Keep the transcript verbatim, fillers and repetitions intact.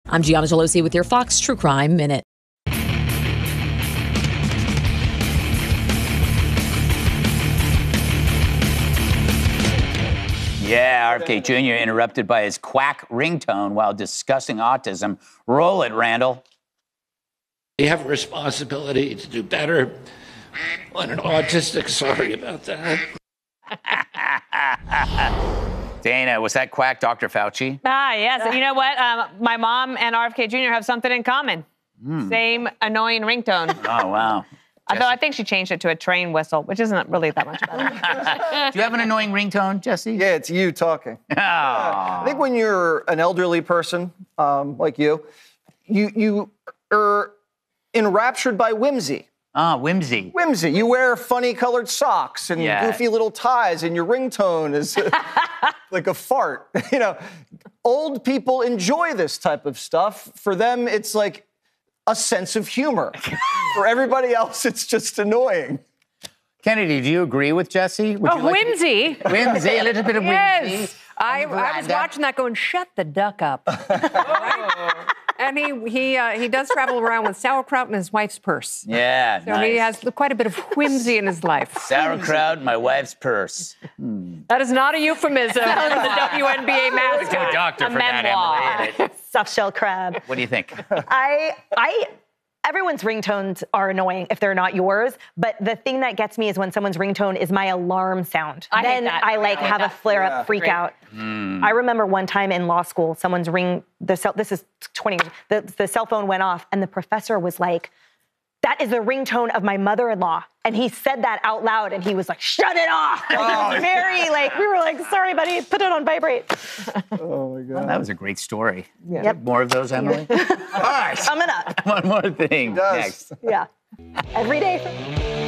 I'm Gianna Gelosi with your Fox True Crime Minute. Yeah, R F K Junior interrupted by his quack ringtone while discussing autism. Roll it, Randall. You have a responsibility to do better on an autistic. Sorry about that. Dana, was that quack Doctor Fauci? Ah, yes. You know what? Um, my mom and R F K Junior have something in common. Mm. Same annoying ringtone. Oh, wow. Although I think she changed it to a train whistle, which isn't really that much better. Do you have an annoying ringtone, Jesse? Yeah, it's you talking. Oh. Yeah. I think when you're an elderly person, um, like you, you you are enraptured by whimsy. Ah, whimsy. Whimsy. You wear funny colored socks and yeah. goofy little ties, and your ringtone is like a fart. You know, old people enjoy this type of stuff. For them, it's like a sense of humor. For everybody else, it's just annoying. Kennedy, do you agree with Jesse? Would oh, like whimsy. To... Whimsy, a little bit of whimsy. Yes. I, I was watching that going, shut the duck up. Right? And he he uh, he does travel around with sauerkraut in his wife's purse. Yeah, So nice. he has quite a bit of whimsy in his life. Sauerkraut in my wife's purse. Hmm. That is not a euphemism for the W N B A mascot. Good doctor a for memoir. that, Emily. Soft shell crab. What do you think? I I. Everyone's ringtones are annoying if they're not yours, but the thing that gets me is when someone's ringtone is my alarm sound. I then hate that. I like I have that. a flare-up Yeah. freak Great. out. Mm. I remember one time in law school, someone's ring, the cell, this is twenty years, the, the cell phone went off and the professor was like, that is the ringtone of my mother-in-law. And he said that out loud and he was like, shut it off. Like, Oh, it was very like, we were like, sorry, buddy, put it on vibrate. Oh, my God. Well, that was a great story. Yeah. Yep. More of those, Emily? All right. Coming up. One more thing It does. next. Yeah. Every day.